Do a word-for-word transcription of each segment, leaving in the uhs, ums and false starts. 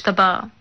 Sabha.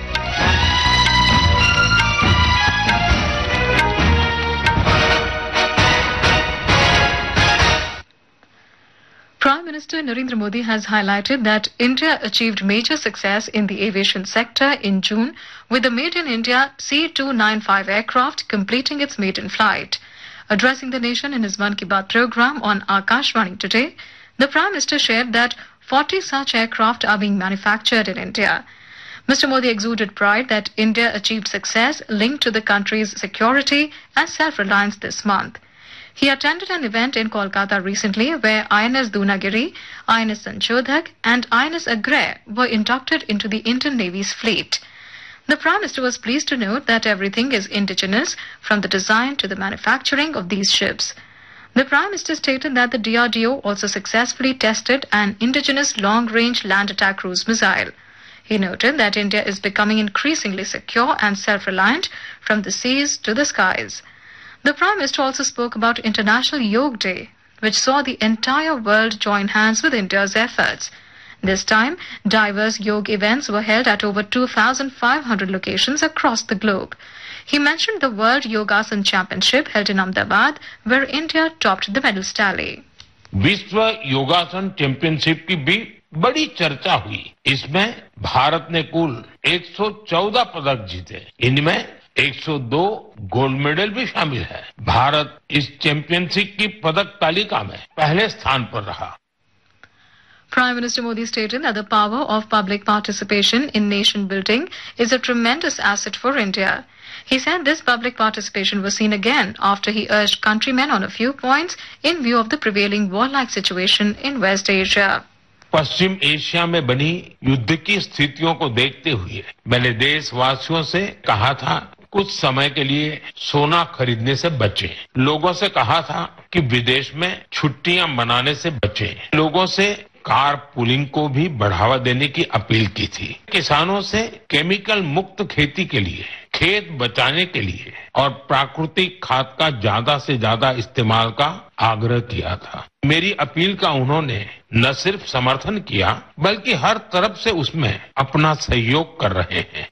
Prime Minister Narendra Modi has highlighted that India achieved major success in the aviation sector in June with the Made in India C two ninety-five aircraft completing its maiden flight. Addressing the nation in his Mann Ki Baat program on Akashvani today, the Prime Minister shared that forty such aircraft are being manufactured in India. Mister Modi exuded pride that India achieved success linked to the country's security and self-reliance this month. He attended an event in Kolkata recently where I N S Dunagiri, I N S Sanchodhak and I N S Agrey were inducted into the Indian Navy's fleet. The Prime Minister was pleased to note that everything is indigenous from the design to the manufacturing of these ships. The Prime Minister stated that the D R D O also successfully tested an indigenous long-range land attack cruise missile. He noted that India is becoming increasingly secure and self-reliant from the seas to the skies. The Prime Minister also spoke about International Yoga Day, which saw the entire world join hands with India's efforts. This time, diverse yoga events were held at over two thousand five hundred locations across the globe. He mentioned the World Yogasan Championship held in Ahmedabad, where India topped the medals tally. विश्व योगासन championship की भी बड़ी चर्चा हुई। इसमें भारत ने कुल एक सौ चौदह पदक जीते। इनमें एक सौ दो गोल्ड मेडल भी शामिल है। भारत इस चैंपियनशिप की पदक तालिका में पहले स्थान पर रहा। Prime Minister Modi stated that the power of public participation in nation building is a tremendous asset for India. He said this public participation was seen again after he urged countrymen on a few points in view of the prevailing warlike situation in West Asia. Paschim Asia में बनी युद्ध की स्थितियों को देखते हुए मैंने देशवासियों से कहा था कुछ समय के लिए सोना खरीदने से बचें। लोगों से कहा था कि विदेश में छुट्टियां मनाने से बचें। लोगों से कार पुलिंग को भी बढ़ावा देने की अपील की थी। किसानों से केमिकल मुक्त खेती के लिए, खेत बचाने के लिए और प्राकृतिक खाद का ज्यादा से ज्यादा इस्तेमाल का आग्रह किया था। मेरी अपील का उन्होंने न सिर्फ समर्थन किया बल्कि हर तरफ से उसमें अपना सहयोग कर रहे हैं।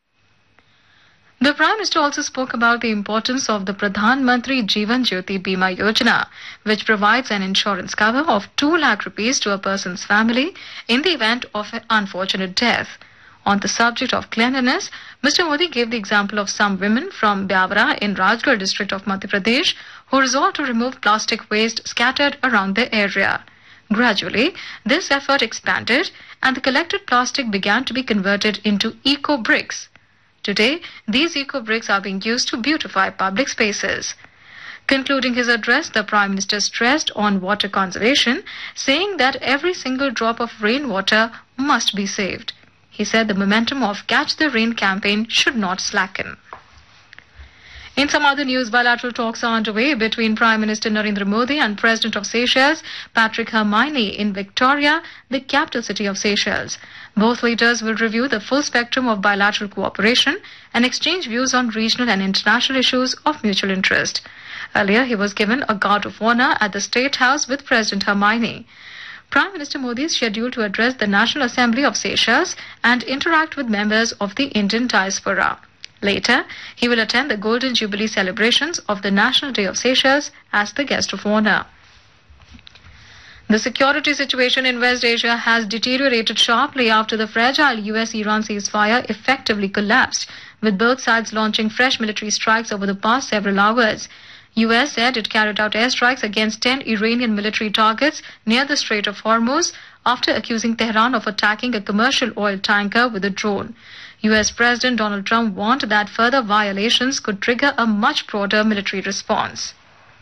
The Prime Minister also spoke about the importance of the Pradhan Mantri Jeevan Jyoti Bima Yojana, which provides an insurance cover of two lakh rupees to a person's family in the event of an unfortunate death. On the subject of cleanliness, Mister Modi gave the example of some women from Byawara in Rajgarh district of Madhya Pradesh who resolved to remove plastic waste scattered around the area. Gradually, this effort expanded and the collected plastic began to be converted into eco-bricks. Today, these eco-bricks are being used to beautify public spaces. Concluding his address, the Prime Minister stressed on water conservation, saying that every single drop of rainwater must be saved. He said the momentum of Catch the Rain campaign should not slacken. In some other news, bilateral talks are underway between Prime Minister Narendra Modi and President of Seychelles, Patrick Herminie, in Victoria, the capital city of Seychelles. Both leaders will review the full spectrum of bilateral cooperation and exchange views on regional and international issues of mutual interest. Earlier, he was given a guard of honor at the State House with President Herminie. Prime Minister Modi is scheduled to address the National Assembly of Seychelles and interact with members of the Indian diaspora. Later, he will attend the Golden Jubilee celebrations of the National Day of Seychelles as the guest of honor. The security situation in West Asia has deteriorated sharply after the fragile U S Iran ceasefire effectively collapsed, with both sides launching fresh military strikes over the past several hours. U S said it carried out airstrikes against ten Iranian military targets near the Strait of Hormuz after accusing Tehran of attacking a commercial oil tanker with a drone. U S President Donald Trump warned that further violations could trigger a much broader military response.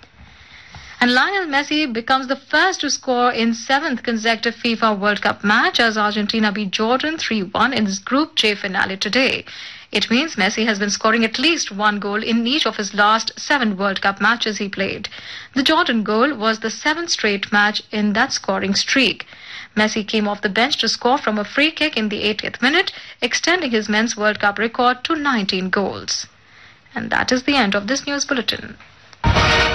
And Lionel Messi becomes the first to score in seventh consecutive FIFA World Cup match as Argentina beat Jordan three one in its Group J finale today. It means Messi has been scoring at least one goal in each of his last seven World Cup matches he played. The Jordan goal was the seventh straight match in that scoring streak. Messi came off the bench to score from a free kick in the eightieth minute, extending his men's World Cup record to nineteen goals. And that is the end of this news bulletin.